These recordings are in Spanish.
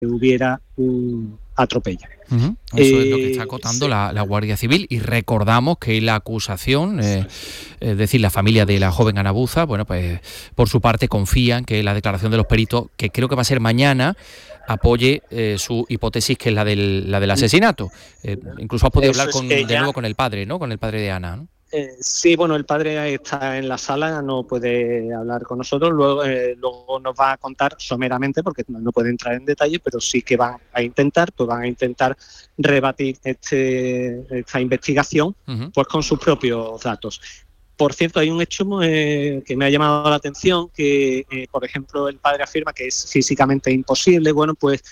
hubiera un atropello. Uh-huh. Eso es lo que está acotando la Guardia Civil, y recordamos que la acusación, es decir, la familia de la joven Ana Buza, bueno, pues por su parte confían que la declaración de los peritos, que creo que va a ser mañana, apoye su hipótesis, que es la del asesinato. Incluso has podido hablar de nuevo con el padre, ¿no? Con el padre de Ana, ¿no? Sí, bueno, el padre está en la sala, no puede hablar con nosotros, luego nos va a contar someramente, porque no puede entrar en detalle, pero sí que van a intentar rebatir esta investigación, uh-huh, pues con sus propios datos. Por cierto, hay un hecho que me ha llamado la atención, que, por ejemplo, el padre afirma que es físicamente imposible. Bueno, pues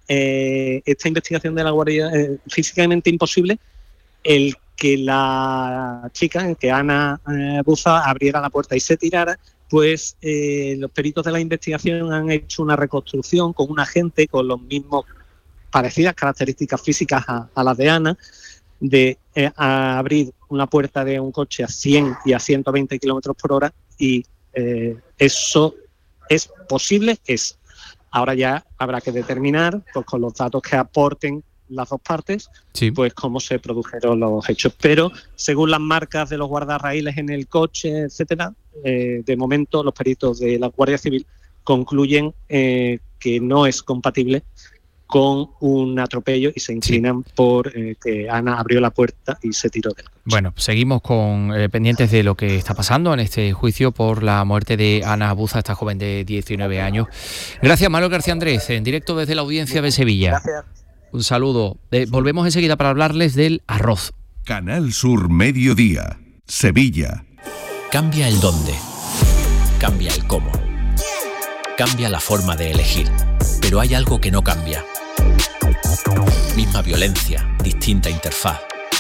esta investigación de la Guardia, físicamente imposible, el que la chica, que Ana Buza abriera la puerta y se tirara, pues los peritos de la investigación han hecho una reconstrucción con un agente con los mismos parecidas características físicas a las de Ana, de abrir una puerta de un coche a 100 y a 120 kilómetros por hora, y eso es posible. Ahora ya habrá que determinar, pues con los datos que aporten las dos partes, sí, pues cómo se produjeron los hechos. Pero según las marcas de los guardarraíles en el coche, etcétera, de momento los peritos de la Guardia Civil concluyen que no es compatible con un atropello, y se inclinan, sí, por que Ana abrió la puerta y se tiró del coche. Bueno, seguimos con pendientes de lo que está pasando en este juicio por la muerte de Ana Buza, esta joven de 19 años. Gracias, Manuel García Andrés, en directo desde la Audiencia de Sevilla. Gracias. Un saludo. Volvemos enseguida para hablarles del arroz. Canal Sur Mediodía, Sevilla. Cambia el dónde, cambia el cómo, cambia la forma de elegir, pero hay algo que no cambia. Misma violencia, distinta interfaz.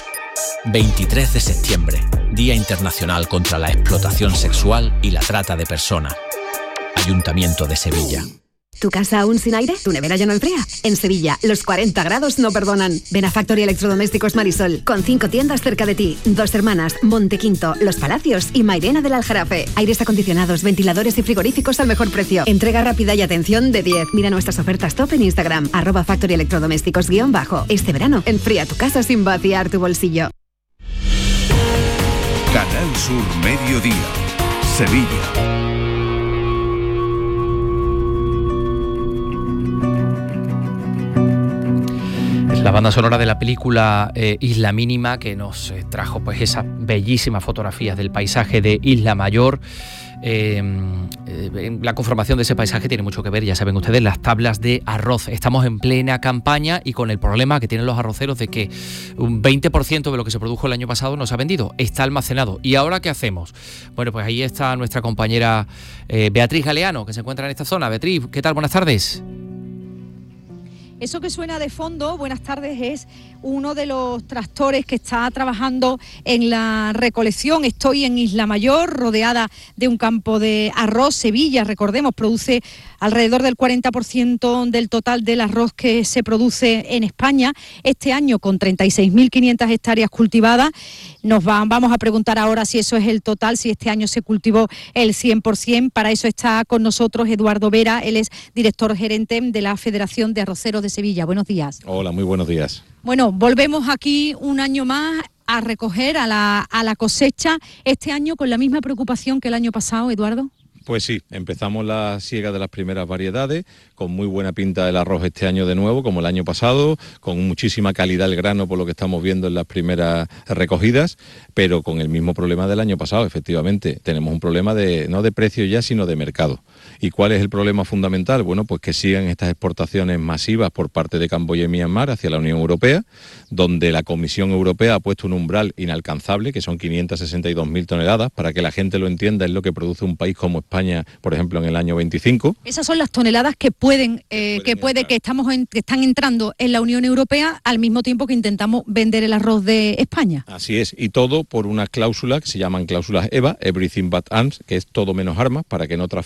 23 de septiembre, Día Internacional contra la Explotación Sexual y la Trata de Personas. Ayuntamiento de Sevilla. ¿Tu casa aún sin aire? ¿Tu nevera ya no enfría? En Sevilla, los 40 grados no perdonan. Ven a Factory Electrodomésticos Marisol, con 5 tiendas cerca de ti. Dos Hermanas, Montequinto, Los Palacios y Mairena del Aljarafe. Aires acondicionados, ventiladores y frigoríficos al mejor precio. Entrega rápida y atención de 10. Mira nuestras ofertas top en Instagram, @Factory Electrodomésticos _. Este verano, enfría tu casa sin vaciar tu bolsillo. Canal Sur Mediodía, Sevilla. La banda sonora de la película Isla Mínima, que nos trajo pues esas bellísimas fotografías del paisaje de Isla Mayor. La conformación de ese paisaje tiene mucho que ver, ya saben ustedes, las tablas de arroz. Estamos en plena campaña y con el problema que tienen los arroceros de que un 20% de lo que se produjo el año pasado no se ha vendido, está almacenado. ¿Y ahora qué hacemos? Bueno, pues ahí está nuestra compañera Beatriz Galeano, que se encuentra en esta zona. Beatriz, ¿qué tal? Buenas tardes. Eso que suena de fondo, buenas tardes, es uno de los tractores que está trabajando en la recolección. Estoy en Isla Mayor, rodeada de un campo de arroz. Sevilla, recordemos, produce alrededor del 40% del total del arroz que se produce en España. Este año, con 36.500 hectáreas cultivadas, vamos a preguntar ahora si eso es el total, si este año se cultivó el 100%. Para eso está con nosotros Eduardo Vera, él es director gerente de la Federación de Arroceros de Sevilla. Buenos días. Hola, muy buenos días. Bueno, volvemos aquí un año más a recoger, a la cosecha, este año con la misma preocupación que el año pasado, Eduardo. Pues sí, empezamos la siega de las primeras variedades, con muy buena pinta del arroz este año de nuevo, como el año pasado, con muchísima calidad el grano por lo que estamos viendo en las primeras recogidas, pero con el mismo problema del año pasado, efectivamente. Tenemos un problema no de precio ya, sino de mercado. ¿Y cuál es el problema fundamental? Bueno, pues que sigan estas exportaciones masivas por parte de Camboya y Myanmar hacia la Unión Europea, donde la Comisión Europea ha puesto un umbral inalcanzable, que son 562.000 toneladas, para que la gente lo entienda, es lo que produce un país como España, por ejemplo, en el año 25. Esas son las toneladas que están entrando en la Unión Europea al mismo tiempo que intentamos vender el arroz de España. Así es, y todo por unas cláusulas que se llaman cláusulas EBA, Everything But Arms, que es todo menos armas, para que no trafiquen estos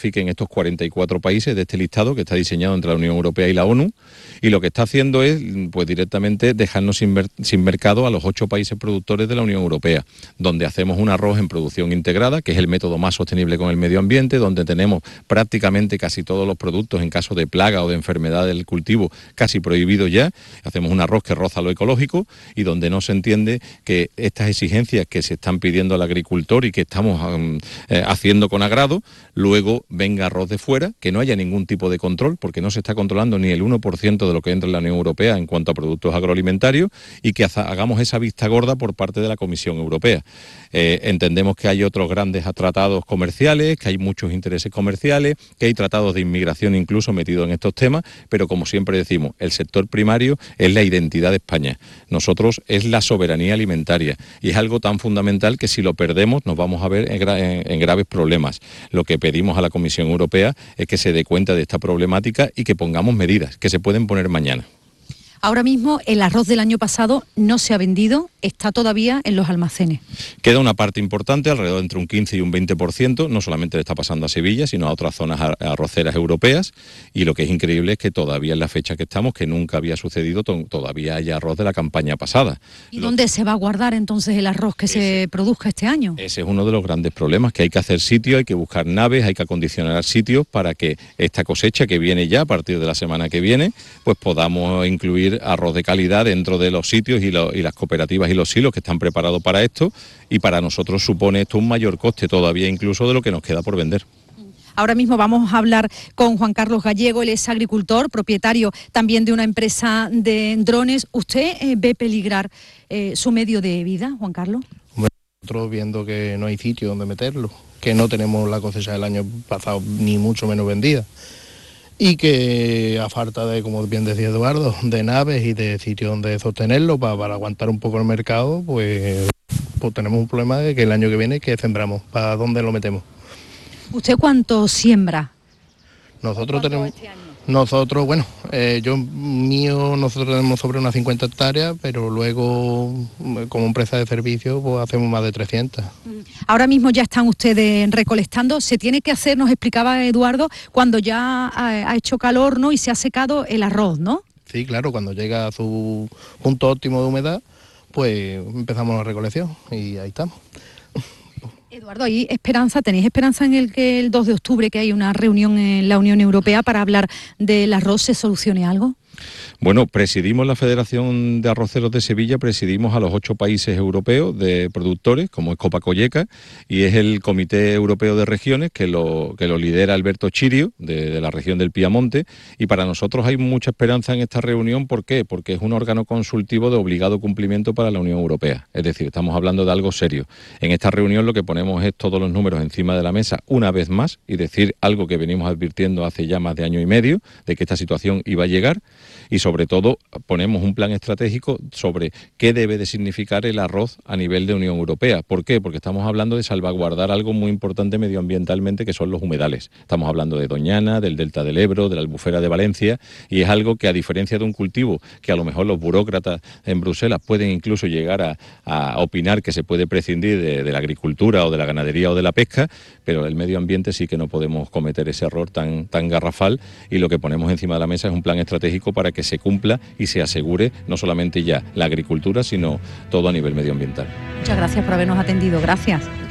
44 países de este listado que está diseñado entre la Unión Europea y la ONU, y lo que está haciendo es pues directamente dejarnos sin mercado a los 8 países productores de la Unión Europea, donde hacemos un arroz en producción integrada, que es el método más sostenible con el medio ambiente, donde tenemos prácticamente casi todos los productos en caso de plaga o de enfermedad del cultivo casi prohibidos ya. Hacemos un arroz que roza lo ecológico y donde no se entiende que estas exigencias que se están pidiendo al agricultor y que estamos haciendo con agrado, luego venga arroz de fuera, que no haya ningún tipo de control, porque no se está controlando ni el 1% de lo que entra en la Unión Europea en cuanto a productos agroalimentarios, y que hagamos esa vista gorda por parte de la Comisión Europea. Entendemos que hay otros grandes tratados comerciales, que hay muchos intereses comerciales, que hay tratados de inmigración incluso metidos en estos temas, pero como siempre decimos, el sector primario es la identidad de España. Nosotros es la soberanía alimentaria y es algo tan fundamental que si lo perdemos nos vamos a ver en graves problemas. Lo que pedimos a la Comisión Europea es que se dé cuenta de esta problemática y que pongamos medidas que se pueden poner mañana. Ahora mismo el arroz del año pasado no se ha vendido, está todavía en los almacenes. Queda una parte importante, alrededor entre un 15 y un 20%, no solamente le está pasando a Sevilla, sino a otras zonas arroceras europeas, y lo que es increíble es que todavía en la fecha que estamos, que nunca había sucedido, todavía hay arroz de la campaña pasada. ¿Y dónde se va a guardar entonces el arroz que se produzca este año? Ese es uno de los grandes problemas, que hay que hacer sitio, hay que buscar naves, hay que acondicionar sitios para que esta cosecha que viene ya a partir de la semana que viene, pues podamos incluir arroz de calidad dentro de los sitios y las cooperativas y los silos que están preparados para esto, y para nosotros supone esto un mayor coste todavía incluso de lo que nos queda por vender. Ahora mismo vamos a hablar con Juan Carlos Gallego, él es agricultor, propietario también de una empresa de drones. ¿Usted ve peligrar su medio de vida, Juan Carlos? Nosotros viendo que no hay sitio donde meterlo, que no tenemos la cosecha del año pasado ni mucho menos vendida, y que a falta de, como bien decía Eduardo, de naves y de sitios donde sostenerlo para aguantar un poco el mercado, pues tenemos un problema de que el año que viene, ¿qué sembramos? ¿Para dónde lo metemos? ¿Usted cuánto siembra? Nosotros tenemos... Nosotros, bueno, nosotros tenemos sobre unas 50 hectáreas, pero luego, como empresa de servicio, pues hacemos más de 300. Ahora mismo ya están ustedes recolectando. Se tiene que hacer, nos explicaba Eduardo, cuando ya ha hecho calor, ¿no? Y se ha secado el arroz, ¿no? Sí, claro, cuando llega a su punto óptimo de humedad, pues empezamos la recolección y ahí estamos. Eduardo, ¿hay esperanza? ¿Tenéis esperanza en el que el 2 de octubre, que hay una reunión en la Unión Europea para hablar del arroz, se solucione algo? Bueno, presidimos la Federación de Arroceros de Sevilla, presidimos a los 8 países europeos de productores, como es Copa-Cogeca, y es el Comité Europeo de Regiones que lo lidera Alberto Chirio, de la región del Piamonte, y para nosotros hay mucha esperanza en esta reunión. ¿Por qué? Porque es un órgano consultivo de obligado cumplimiento para la Unión Europea, es decir, estamos hablando de algo serio. En esta reunión lo que ponemos es todos los números encima de la mesa una vez más, y decir algo que venimos advirtiendo hace ya más de año y medio, de que esta situación iba a llegar, y sobre todo ponemos un plan estratégico sobre qué debe de significar el arroz a nivel de Unión Europea. ¿Por qué? Porque estamos hablando de salvaguardar algo muy importante medioambientalmente, que son los humedales. Estamos hablando de Doñana, del Delta del Ebro, de la Albufera de Valencia, y es algo que, a diferencia de un cultivo que a lo mejor los burócratas en Bruselas pueden incluso llegar a opinar que se puede prescindir de la agricultura o de la ganadería o de la pesca, pero el medio ambiente sí que no podemos cometer ese error tan garrafal, y lo que ponemos encima de la mesa es un plan estratégico para que se cumpla y se asegure no solamente ya la agricultura, sino todo a nivel medioambiental. Muchas gracias por habernos atendido. Gracias.